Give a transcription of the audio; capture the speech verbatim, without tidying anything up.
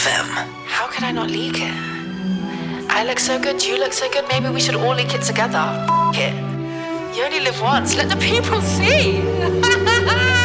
F M. How could I not leak it? I look so good, you look so good, maybe we should all leak it together. F it. You only live once, let the people see.